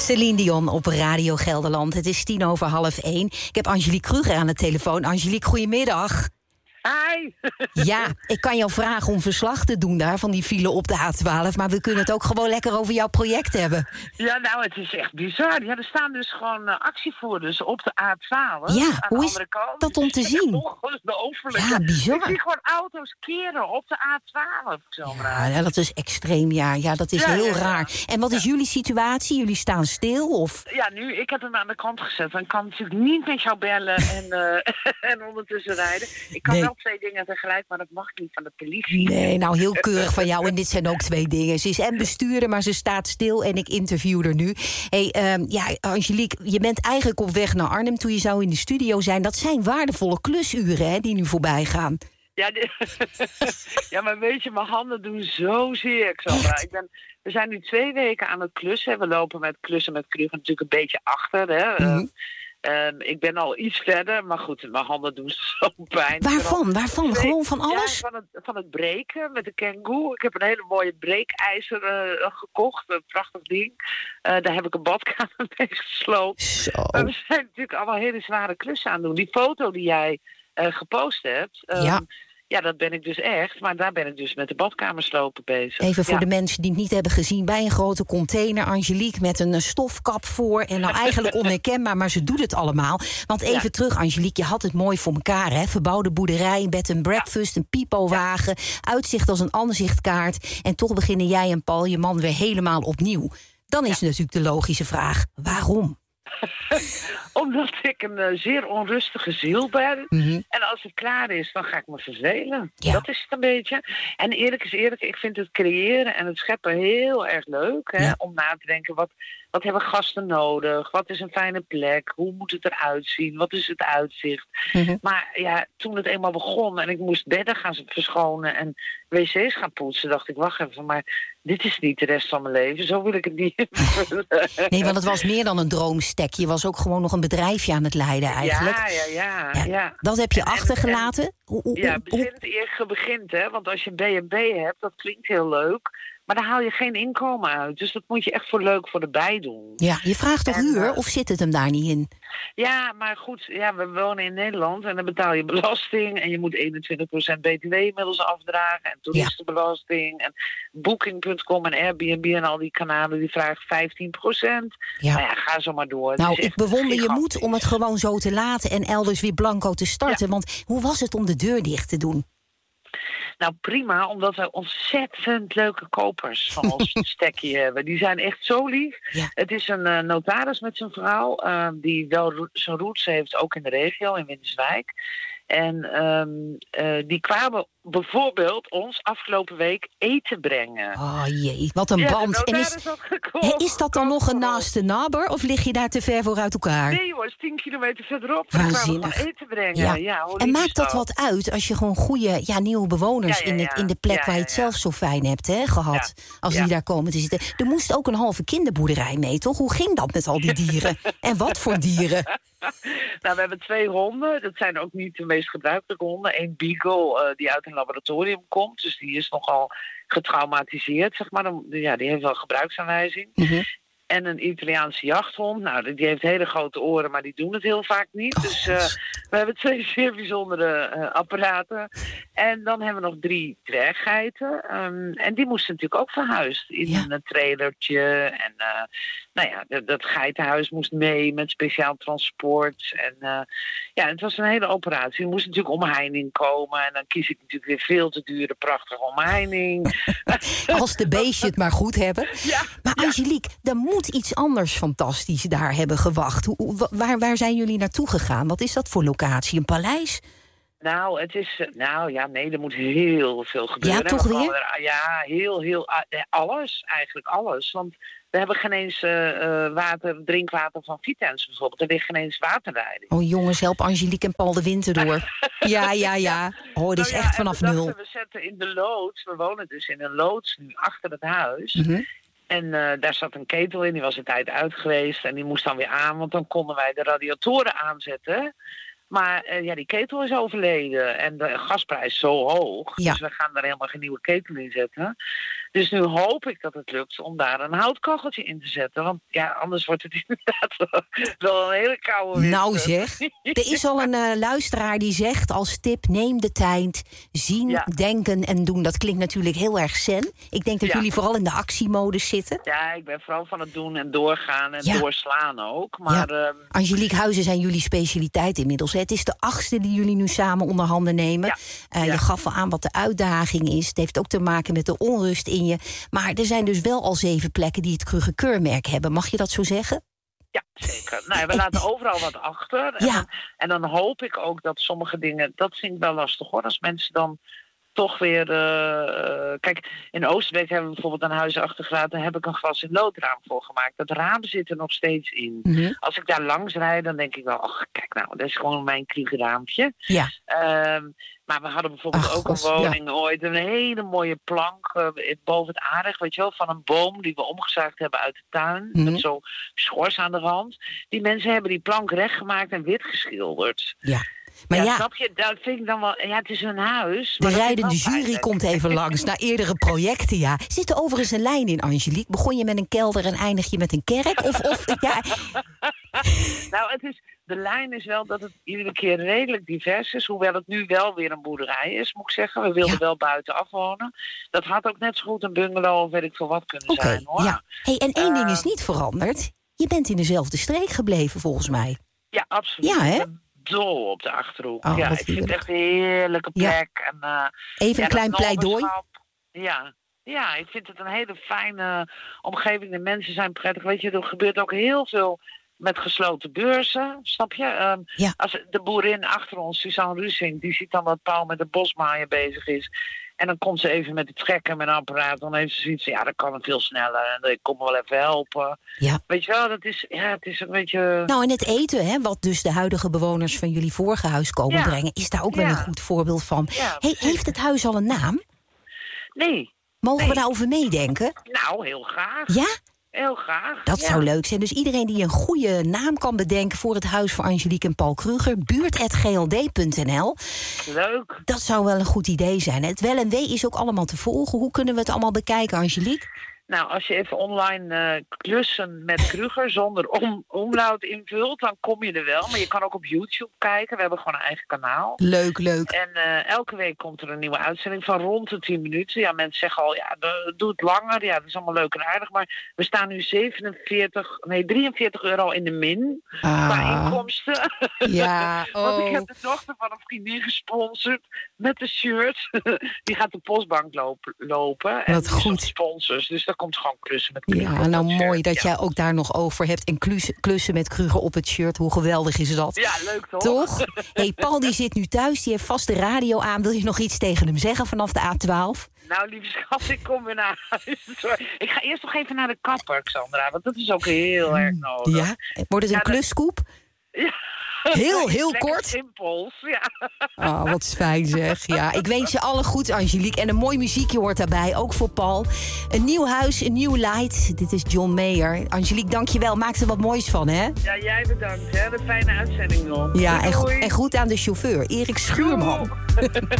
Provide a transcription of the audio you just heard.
Celine Dion op Radio Gelderland. Het is 1:10. Ik heb Angelique Kruger aan de telefoon. Angelique, goedemiddag. Hi. Ja, ik kan jou vragen om verslag te doen daar van die file op de A12... maar we kunnen het ook gewoon lekker over jouw project hebben. Ja, nou, het is echt bizar. Ja, er staan dus gewoon actievoerders op de A12. Ja, aan hoe de is andere kant. dat om te zien? Ja, bizar. Ik zie gewoon auto's keren op de A12. Ja, dat is extreem, ja, dat is heel raar. En wat is jullie situatie? Jullie staan stil, of? Ja, nu, ik heb hem aan de kant gezet. Dan kan natuurlijk niet met jou bellen en ondertussen rijden. Ik kan wel 2 dingen tegelijk, maar dat mag niet van de politie. Nee, nou, heel keurig van jou. En dit zijn ook 2 dingen. Ze is en bestuurder, maar ze staat stil en ik interview haar nu. Angelique, je bent eigenlijk op weg naar Arnhem toen je zou in de studio zijn. Dat zijn waardevolle klusuren, hè, die nu voorbij gaan. Ja, ja, maar weet je, mijn handen doen zo zeer, Xandra. We zijn nu 2 weken aan het klussen. We lopen met klussen met Kruger natuurlijk een beetje achter, hè. Mm-hmm. Ik ben al iets verder, maar goed, mijn handen doen zo pijn. Waarvan? Gewoon van alles? Ja, van het breken met de Kangoo. Ik heb een hele mooie breekijzer gekocht, een prachtig ding. Daar heb ik een badkamer mee gesloopt. Zo. Maar we zijn natuurlijk allemaal hele zware klussen aan het doen. Die foto die jij gepost hebt... Ja, dat ben ik dus echt. Maar daar ben ik dus met de badkamerslopen bezig. Even voor de mensen die het niet hebben gezien. Bij een grote container, Angelique, met een stofkap voor. En nou eigenlijk onherkenbaar, maar ze doet het allemaal. Want even terug, Angelique, je had het mooi voor elkaar, hè? Verbouwde boerderij, een bed and breakfast, een pipowagen. Uitzicht als een aanzichtkaart. En toch beginnen jij en Paul, je man, weer helemaal opnieuw. Dan is natuurlijk de logische vraag, waarom? Omdat ik een zeer onrustige ziel ben. Mm-hmm. En als het klaar is, dan ga ik me vervelen. Ja. Dat is het een beetje. En eerlijk is eerlijk, ik vind het creëren en het scheppen heel erg leuk. Hè? Ja. Om na te denken, wat hebben gasten nodig? Wat is een fijne plek? Hoe moet het eruit zien? Wat is het uitzicht? Mm-hmm. Maar ja, toen het eenmaal begon en ik moest bedden gaan verschonen en wc's gaan poetsen, dacht ik, wacht even, maar dit is niet de rest van mijn leven. Zo wil ik het niet. Nee, want het was meer dan een droomstek. Je was ook gewoon nog een bedrijfje aan het leiden eigenlijk. Ja. Dat heb je achtergelaten? Je begint, hè. Want als je B&B hebt, dat klinkt heel leuk. Maar daar haal je geen inkomen uit. Dus dat moet je echt voor erbij doen. Ja, je vraagt toch huur of zit het hem daar niet in? Ja, maar goed, we wonen in Nederland en dan betaal je belasting. En je moet 21% BTW inmiddels afdragen. En toeristenbelasting. En Booking.com en Airbnb en al die kanalen die vragen 15%. Ja. Nou ja, ga zo maar door. Nou, ik bewonder je moed om het gewoon zo te laten en elders weer blanco te starten. Ja. Want hoe was het om de deur dicht te doen? Nou, prima, omdat we ontzettend leuke kopers van ons stekje hebben. Die zijn echt zo lief. Ja. Het is een notaris met zijn vrouw, die wel zijn roots heeft, ook in de regio, in Winterswijk. En die kwamen bijvoorbeeld ons afgelopen week eten brengen. Oh jee, wat een band. En is dat dan nog een naaste nabber of lig je daar te ver voor uit elkaar? Nee hoor, 10 kilometer verderop. Waanzinnig. Kwamen eten brengen. Ja, en maakt dat wat uit als je gewoon goede nieuwe bewoners in de plek waar je het zelf zo fijn hebt gehad. Als die daar komen te zitten. Er moest ook een halve kinderboerderij mee, toch? Hoe ging dat met al die dieren? En wat voor dieren? Nou, we hebben 2 honden. Dat zijn ook niet de meest gebruikelijke honden. 1 beagle die uit een laboratorium komt. Dus die is nogal getraumatiseerd, zeg maar. Die heeft wel gebruiksaanwijzing. Mm-hmm. En een Italiaanse jachthond. Nou, die heeft hele grote oren, maar die doen het heel vaak niet. Dus we hebben 2 zeer bijzondere apparaten. En dan hebben we nog 3 dwerggeiten. En die moesten natuurlijk ook verhuisd in een trailertje. En dat geitenhuis moest mee met speciaal transport. En het was een hele operatie. Er moest natuurlijk omheining komen. En dan kies ik natuurlijk weer veel te dure, prachtige omheining. Als de beestje het maar goed hebben. Ja, maar Angelique, dan moet iets anders fantastisch daar hebben gewacht. Waar zijn jullie naartoe gegaan? Wat is dat voor locatie? Een paleis? Nou, het is... er moet heel veel gebeuren. Ja, toch weer? Heel... Alles, eigenlijk alles. Want we hebben geen eens drinkwater van Vitens bijvoorbeeld. Er ligt geen eens waterleiding. Oh jongens, help Angelique en Paul de Winter door. Ja. Oh, dit is echt vanaf nul. We zetten in de loods. We wonen dus in een loods nu achter het huis. Mm-hmm. En daar zat een ketel in, die was een tijd uit geweest. En die moest dan weer aan, want dan konden wij de radiatoren aanzetten. Maar die ketel is overleden en de gasprijs is zo hoog. Ja. Dus we gaan daar helemaal geen nieuwe ketel in zetten. Dus nu hoop ik dat het lukt om daar een houtkacheltje in te zetten. Want ja, anders wordt het inderdaad wel een hele koude winter. Nou zeg, er is al een luisteraar die zegt als tip... neem de tijd, zien, denken en doen. Dat klinkt natuurlijk heel erg zen. Ik denk dat jullie vooral in de actiemodus zitten. Ja, ik ben vooral van het doen en doorgaan en doorslaan ook. Maar, Angelique, huizen zijn jullie specialiteit inmiddels. Het is de 8e die jullie nu samen onder handen nemen. Je gaf al aan wat de uitdaging is. Het heeft ook te maken met de onrust in je. Maar er zijn dus wel al 7 plekken die het Krüger-keurmerk hebben. Mag je dat zo zeggen? Ja, zeker. Nou, we laten overal wat achter. En dan hoop ik ook dat sommige dingen... Dat vind ik wel lastig, hoor. Als mensen dan toch weer... Kijk, in Oosterbeek hebben we bijvoorbeeld een huis achtergelaten... daar heb ik een glas- en loodraam voor gemaakt. Dat raam zit er nog steeds in. Mm-hmm. Als ik daar langs rijd, dan denk ik wel... ach, kijk nou, dat is gewoon mijn Krüger-raampje. Ja. Maar we hadden bijvoorbeeld ook een woning ooit... een hele mooie plank boven het aanrecht, weet je wel... van een boom die we omgezaagd hebben uit de tuin... met zo'n schors aan de rand. Die mensen hebben die plank rechtgemaakt en wit geschilderd. Ja. Maar snap je, dat vind ik dan wel... Ja, het is een huis. De rijdende jury komt even langs naar eerdere projecten, Zit er overigens een lijn in, Angelique? Begon je met een kelder en eindig je met een kerk? Nou, de lijn is wel dat het iedere keer redelijk divers is. Hoewel het nu wel weer een boerderij is, moet ik zeggen. We wilden wel buitenaf wonen. Dat had ook net zo goed een bungalow of weet ik veel wat kunnen zijn, hoor. Ja. Hey, en één ding is niet veranderd. Je bent in dezelfde streek gebleven, volgens mij. Ja, absoluut. Ja, hè? Dol op de Achterhoek. Ik vind het echt een heerlijke plek. En, even een klein pleidooi. Ja, ik vind het een hele fijne omgeving. De mensen zijn prettig. Weet je, er gebeurt ook heel veel met gesloten beurzen. Snap je? Als de boerin achter ons, Suzanne Rusing, die ziet dan dat Paul met de bosmaaien bezig is. En dan komt ze even met het trekken met een apparaat. Dan heeft ze zoiets van, dat kan het veel sneller. En ik kom wel even helpen. Ja. Weet je wel, het is een beetje... Nou, en het eten, hè, wat dus de huidige bewoners van jullie vorige huis komen brengen... is daar ook wel een goed voorbeeld van. Ja, heeft het huis al een naam? Nee. Mogen we daarover meedenken? Nou, heel graag. Ja? Heel graag. Dat zou leuk zijn. Dus iedereen die een goede naam kan bedenken... voor het huis voor Angelique en Paul Krüger... buurt@gld.nl. Leuk. Dat zou wel een goed idee zijn. Het wel en wee is ook allemaal te volgen. Hoe kunnen we het allemaal bekijken, Angelique? Nou, als je even online klussen met Krüger zonder omlaut invult, dan kom je er wel. Maar je kan ook op YouTube kijken. We hebben gewoon een eigen kanaal. Leuk. En elke week komt er een nieuwe uitzending van rond de 10 minuten. Ja, mensen zeggen al, doe het langer. Ja, dat is allemaal leuk en aardig. Maar we staan nu €43 in de min qua inkomsten. Ja, Want ik heb de dochter van een vriendin gesponsord met de shirt. Die gaat de postbank lopen. En wat goed. Sponsors, dus dat komt gewoon klussen met Krüger. Ja, nou mooi dat jij ook daar nog over hebt. En klussen met Krüger op het shirt. Hoe geweldig is dat? Ja, leuk toch? Toch? Hey, Paul die zit nu thuis. Die heeft vast de radio aan. Wil je nog iets tegen hem zeggen vanaf de A12? Nou, lieve schat, ik kom weer naar huis. Ik ga eerst nog even naar de kapper, Xandra. Want dat is ook heel erg nodig. Ja? Wordt het een kluskoep? Ja. Heel kort. Simpels, wat fijn zeg. Ja, ik wens je alle goed, Angelique. En een mooi muziekje hoort daarbij, ook voor Paul. Een nieuw huis, een nieuw light. Dit is John Mayer. Angelique, dank je wel. Maak er wat moois van, hè? Ja, jij bedankt, hè. Een fijne uitzending nog. Ja, en goed aan de chauffeur, Erik Schuurman.